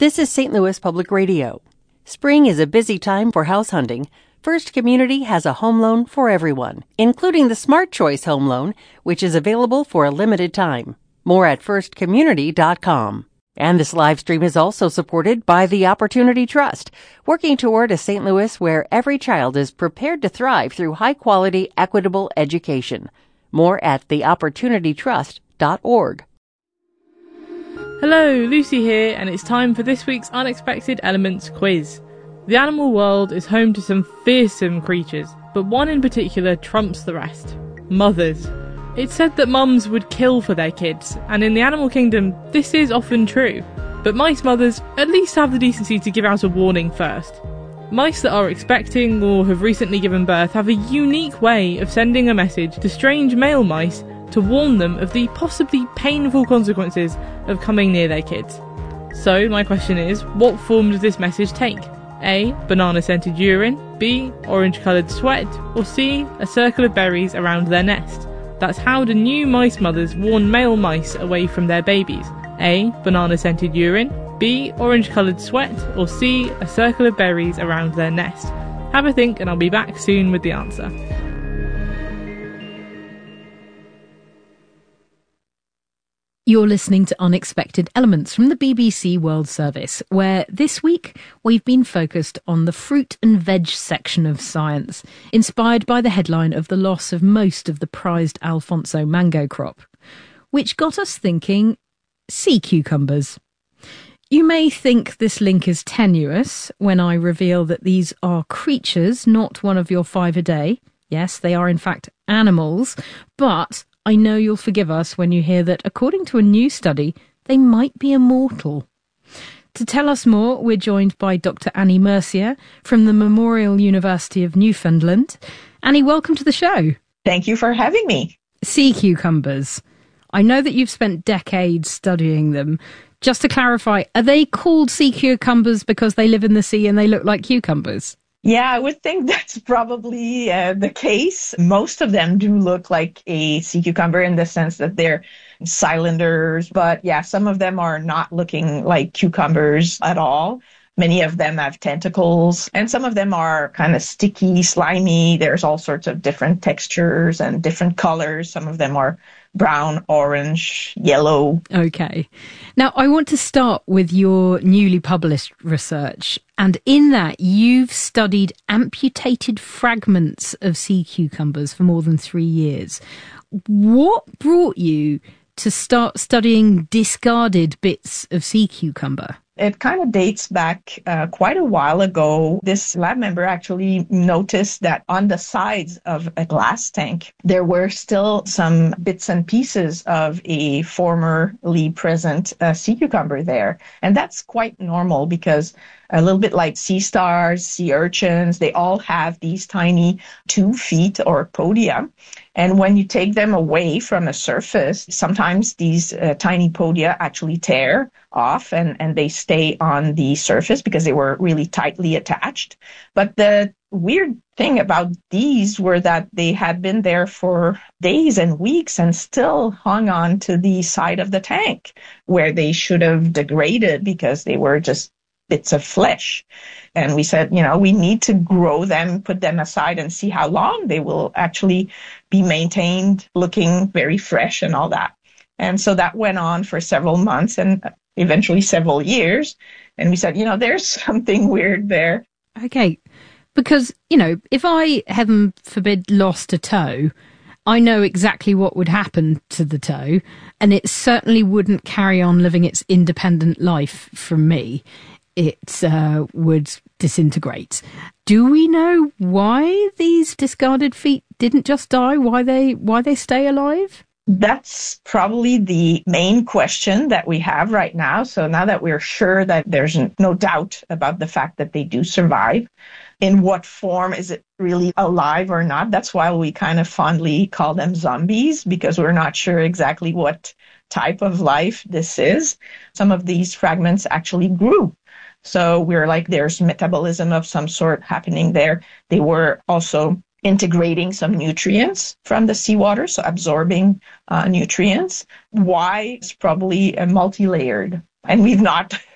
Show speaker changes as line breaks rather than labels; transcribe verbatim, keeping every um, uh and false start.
This is Saint Louis Public Radio. Spring is a busy time for house hunting. First Community has a home loan for everyone, including the Smart Choice Home Loan, which is available for a limited time. More at first community dot com. And this live stream is also supported by the Opportunity Trust, working toward a Saint Louis where every child is prepared to thrive through high-quality, equitable education. More at the opportunity trust dot org.
Hello, Lucy here, and it's time for this week's Unexpected Elements quiz. The animal world is home to some fearsome creatures, but one in particular trumps the rest. Mothers. It's said that mums would kill for their kids, and in the animal kingdom, this is often true. But mice mothers at least have the decency to give out a warning first. Mice that are expecting or have recently given birth have a unique way of sending a message to strange male mice to warn them of the possibly painful consequences of coming near their kids. So my question is, what form does this message take? A. Banana-scented urine, B. Orange-coloured sweat, or C. A circle of berries around their nest? That's how do new mice mothers warn male mice away from their babies? A. Banana-scented urine, B. Orange-coloured sweat, or C. A circle of berries around their nest? Have a think and I'll be back soon with the answer.
You're listening to Unexpected Elements from the B B C World Service, where this week we've been focused on the fruit and veg section of science, inspired by the headline of the loss of most of the prized Alfonso mango crop, which got us thinking sea cucumbers. You may think this link is tenuous when I reveal that these are creatures, not one of your five a day. Yes, they are in fact animals, but I know you'll forgive us when you hear that, according to a new study, they might be immortal. To tell us more, we're joined by Doctor Annie Mercier from the Memorial University of Newfoundland. Annie, welcome to the show.
Thank you for having me.
Sea cucumbers. I know that you've spent decades studying them. Just to clarify, are they called sea cucumbers because they live in the sea and they look like cucumbers?
Yeah, I would think that's probably uh, the case. Most of them do look like a sea cucumber in the sense that they're cylinders. But yeah, some of them are not looking like cucumbers at all. Many of them have tentacles, and some of them are kind of sticky, slimy. There's all sorts of different textures and different colors. Some of them are brown, orange, yellow.
Okay. Now, I want to start with your newly published research. And in that, you've studied amputated fragments of sea cucumbers for more than three years. What brought you to start studying discarded bits of sea cucumber?
It kind of dates back uh, quite a while ago. This lab member actually noticed that on the sides of a glass tank, there were still some bits and pieces of a formerly present uh, sea cucumber there. And that's quite normal because a little bit like sea stars, sea urchins, they all have these tiny two feet or podia. And when you take them away from a surface, sometimes these uh, tiny podia actually tear off and, and they stay on the surface because they were really tightly attached. But the weird thing about these were that they had been there for days and weeks and still hung on to the side of the tank where they should have degraded because they were just bits of flesh. And we said, you know, we need to grow them, put them aside and see how long they will actually be maintained looking very fresh and all that. And so that went on for several months and eventually several years. And we said, you know, there's something weird there.
Okay. Because, you know, if I, heaven forbid, lost a toe, I know exactly what would happen to the toe, and it certainly wouldn't carry on living its independent life from me. It uh, would disintegrate. Do we know why these discarded feet didn't just die? Why they why they stay alive?
That's probably the main question that we have right now. So now that we're sure that there's no doubt about the fact that they do survive, in what form is it really alive or not? That's why we kind of fondly call them zombies, because we're not sure exactly what type of life this is. Some of these fragments actually grew. So we're like, there's metabolism of some sort happening there. They were also integrating some nutrients from the seawater, so absorbing uh, nutrients. Why is probably uh, multi-layered. And we've not